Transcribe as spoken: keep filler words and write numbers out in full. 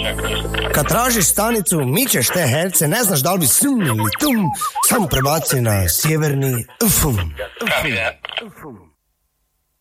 Kad tražiš stanicu, mičeš te herce, ne znaš da li bi sum ili tum, samo prebaci na sjeverni ufum. Copy that.